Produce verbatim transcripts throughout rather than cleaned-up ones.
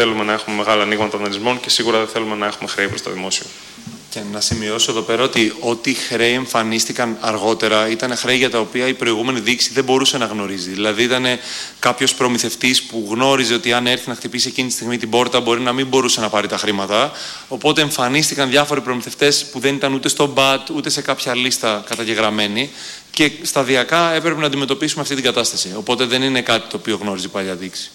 θέλουμε να έχουμε μεγάλα ανοίγματα δανεισμών και σίγουρα δεν θέλουμε να έχουμε χρέη προς το δημόσιο. Και να σημειώσω εδώ πέρα ότι ό,τι χρέη εμφανίστηκαν αργότερα ήταν χρέη για τα οποία η προηγούμενη διοίκηση δεν μπορούσε να γνωρίζει. Δηλαδή, ήταν κάποιος προμηθευτής που γνώριζε ότι αν έρθει να χτυπήσει εκείνη τη στιγμή την πόρτα, μπορεί να μην μπορούσε να πάρει τα χρήματα. Οπότε εμφανίστηκαν διάφοροι προμηθευτές που δεν ήταν ούτε στο μπατ ούτε σε κάποια λίστα καταγεγραμμένοι. Και σταδιακά έπρεπε να αντιμετωπίσουμε αυτή την κατάσταση. Οπότε δεν είναι κάτι το οποίο γνώριζε η παλιά διοίκηση.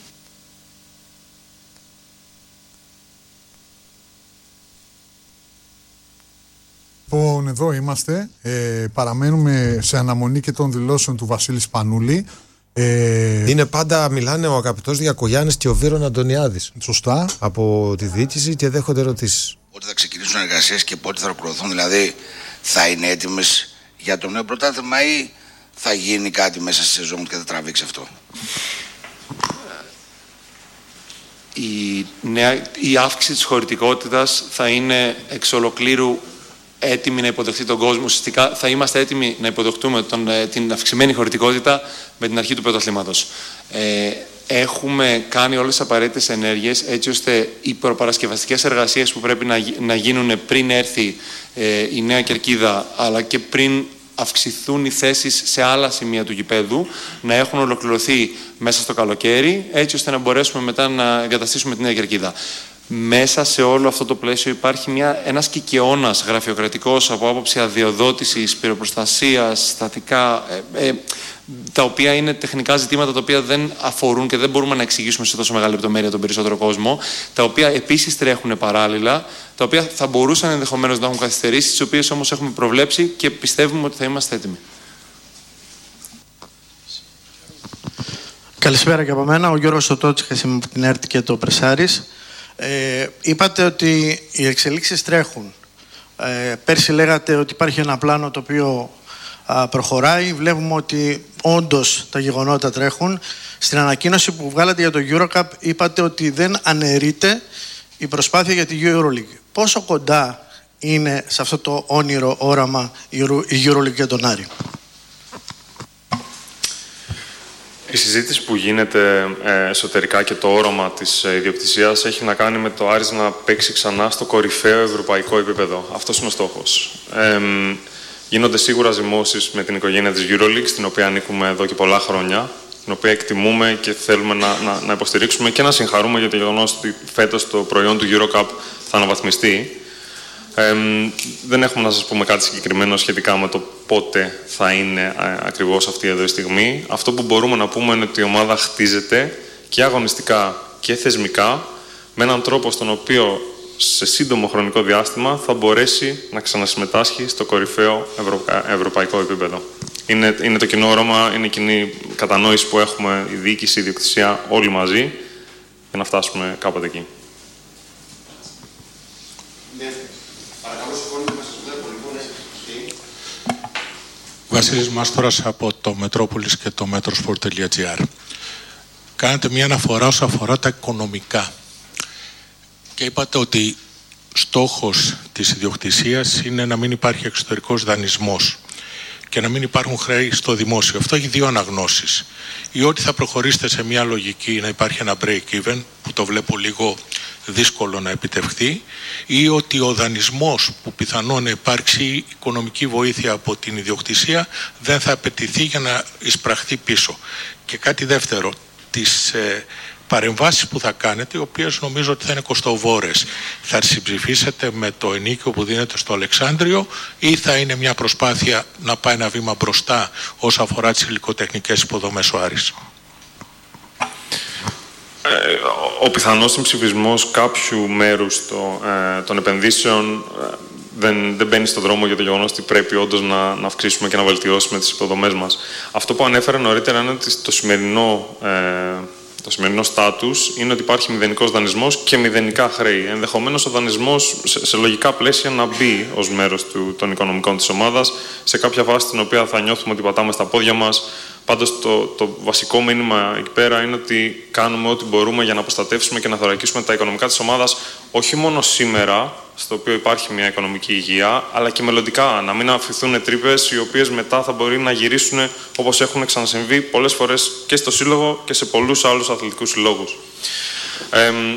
Λοιπόν, εδώ είμαστε. Ε, παραμένουμε σε αναμονή και των δηλώσεων του Βασίλη Σπανούλη. Ε, Είναι πάντα, μιλάνε ο αγαπητός Διακογιάννης και ο Βύρον Αντωνιάδης. Σωστά. Από τη διοίκηση και δέχονται ερωτήσεις. Πότε θα ξεκινήσουν εργασίες και πότε θα ολοκληρωθούν, δηλαδή θα είναι έτοιμες για το νέο πρωτάθλημα ή θα γίνει κάτι μέσα στη σεζόν και θα τραβήξει αυτό? Η, νέα, η αύξηση της χωρητικότητας θα είναι εξ ολοκλήρου έτοιμοι να υποδεχτεί τον κόσμο. Ουσιαστικά θα είμαστε έτοιμοι να υποδεχτούμε τον, την αυξημένη χωρητικότητα με την αρχή του πρωταθλήματος. Ε, έχουμε κάνει όλες τις απαραίτητες ενέργειες έτσι ώστε οι προπαρασκευαστικές εργασίες που πρέπει να, να γίνουν πριν έρθει ε, η νέα κερκίδα, αλλά και πριν αυξηθούν οι θέσεις σε άλλα σημεία του γηπέδου, να έχουν ολοκληρωθεί μέσα στο καλοκαίρι, έτσι ώστε να μπορέσουμε μετά να εγκαταστήσουμε την νέα κερκίδα. Μέσα σε όλο αυτό το πλαίσιο υπάρχει μια, ένας κικαιώνας γραφειοκρατικός από άποψη αδειοδότησης, πυροπροστασίας, στατικά, ε, ε, τα οποία είναι τεχνικά ζητήματα τα οποία δεν αφορούν και δεν μπορούμε να εξηγήσουμε σε τόσο μεγάλη λεπτομέρεια τον περισσότερο κόσμο, τα οποία επίσης τρέχουν παράλληλα, τα οποία θα μπορούσαν ενδεχομένως να έχουν καθυστερήσει, τις οποίες όμως έχουμε προβλέψει και πιστεύουμε ότι θα είμαστε έτοιμοι. Καλησπέρα και από μένα. Ο Γιώργος Σωτότσιχας, είμαι από την ΕΡΤ και το Πρεσάρις. Ε, είπατε ότι οι εξελίξεις τρέχουν. Ε, πέρσι λέγατε ότι υπάρχει ένα πλάνο το οποίο α, προχωράει. Βλέπουμε ότι όντως τα γεγονότα τρέχουν. Στην ανακοίνωση που βγάλατε για το EuroCup είπατε ότι δεν αναιρείται η προσπάθεια για τη EuroLeague. Πόσο κοντά είναι σε αυτό το όνειρο όραμα η EuroLeague για τον Άρη? Η συζήτηση που γίνεται ε, εσωτερικά και το όραμα της ε, ιδιοκτησίας έχει να κάνει με το Άρης να παίξει ξανά στο κορυφαίο ευρωπαϊκό επίπεδο. Αυτός είναι ο στόχος. Ε, γίνονται σίγουρα ζυμώσεις με την οικογένεια της EuroLeague, στην οποία ανήκουμε εδώ και πολλά χρόνια, την οποία εκτιμούμε και θέλουμε να, να, να υποστηρίξουμε και να συγχαρούμε για το γεγονός ότι φέτος το προϊόν του EuroCup θα αναβαθμιστεί. Ε, δεν έχουμε να σας πούμε κάτι συγκεκριμένο σχετικά με το πότε θα είναι α, ακριβώς αυτή εδώ η στιγμή. Αυτό που μπορούμε να πούμε είναι ότι η ομάδα χτίζεται και αγωνιστικά και θεσμικά με έναν τρόπο στον οποίο σε σύντομο χρονικό διάστημα θα μπορέσει να ξανασυμμετάσχει στο κορυφαίο ευρωπα... ευρωπαϊκό επίπεδο. Είναι, είναι το κοινό όραμα, είναι η κοινή κατανόηση που έχουμε η διοίκηση, η ιδιοκτησία όλοι μαζί για να φτάσουμε κάποτε εκεί. Βασίλης Μάστορας από το Μετρόπολης και το metrosport.gr. Κάνετε μια αναφορά όσον αφορά τα οικονομικά και είπατε ότι στόχος της ιδιοκτησίας είναι να μην υπάρχει εξωτερικός δανεισμός και να μην υπάρχουν χρέη στο δημόσιο. Αυτό έχει δύο αναγνώσεις. Ή ότι θα προχωρήσετε σε μια λογική να υπάρχει ένα break-even, που το βλέπω λίγο δύσκολο να επιτευχθεί, ή ότι ο δανεισμός που πιθανόν να υπάρξει οικονομική βοήθεια από την ιδιοκτησία δεν θα απαιτηθεί για να εισπραχθεί πίσω. Και κάτι δεύτερο, τις ε, παρεμβάσεις που θα κάνετε, οι οποίες νομίζω ότι θα είναι κοστοβόρες, θα συμψηφίσετε με το ενίκιο που δίνεται στο Αλεξάνδριο ή θα είναι μια προσπάθεια να πάει ένα βήμα μπροστά όσον αφορά τις υλικοτεχνικές υποδομές ο Άρης? Ο πιθανός συμψηφισμός κάποιου μέρους το, ε, των επενδύσεων ε, δεν, δεν μπαίνει στον δρόμο για το γεγονός ότι πρέπει όντως να, να αυξήσουμε και να βελτιώσουμε τις υποδομές μας. Αυτό που ανέφερα νωρίτερα είναι ότι το σημερινό, ε, το σημερινό στάτους είναι ότι υπάρχει μηδενικός δανεισμός και μηδενικά χρέη. Ενδεχομένως ο δανεισμός σε, σε λογικά πλαίσια να μπει ως μέρος του, των οικονομικών της ομάδας σε κάποια βάση την οποία θα νιώθουμε ότι πατάμε στα πόδια μας. Πάντως το, το βασικό μήνυμα εκεί πέρα είναι ότι κάνουμε ό,τι μπορούμε για να προστατεύσουμε και να θωρακίσουμε τα οικονομικά της ομάδας, όχι μόνο σήμερα, στο οποίο υπάρχει μια οικονομική υγεία, αλλά και μελλοντικά. Να μην αφηθούν τρύπες οι οποίες μετά θα μπορεί να γυρίσουν όπως έχουν ξανασυμβεί πολλές φορές και στο σύλλογο και σε πολλούς άλλους αθλητικούς συλλόγους. Ε,